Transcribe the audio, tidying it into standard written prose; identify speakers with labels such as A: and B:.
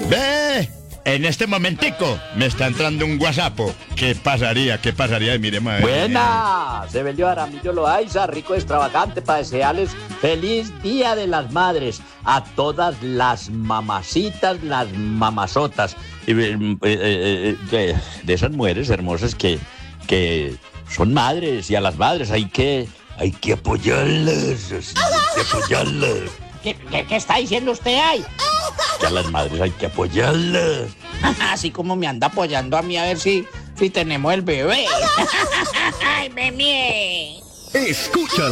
A: Ve, en este momentico me está entrando un WhatsApp. ¿Qué pasaría? ¿Qué pasaría? Y miremos a ver.
B: Buena, se vendió Aramillo Loaiza, rico extravagante, para desearles feliz Día de las Madres a todas las mamacitas, las mamazotas, de esas mujeres hermosas que son madres, y a las madres hay que apoyarlas, así, hay que apoyarlas.
C: ¿Qué está diciendo usted ahí?
B: Que a las madres hay que apoyarlas.
C: Así como me anda apoyando a mí a ver si tenemos el bebé. ¡Ay, bebé!
D: Escucha